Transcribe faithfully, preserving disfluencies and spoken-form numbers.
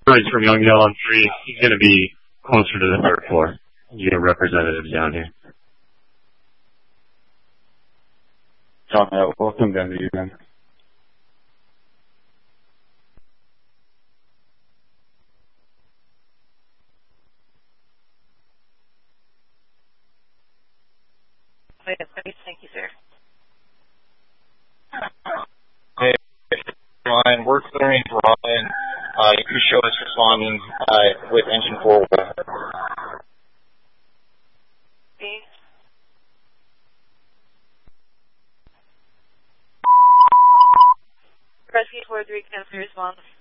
Bryce from Youngdale on three. He's going to be closer to the third floor. You have representatives down here. John, uh, welcome down to you, man. Thank you, sir. Hey, Ryan, we're clearing Ryan. Uh, you can show us responding uh, with engine forward. Okay. Rescue four three, cancel response.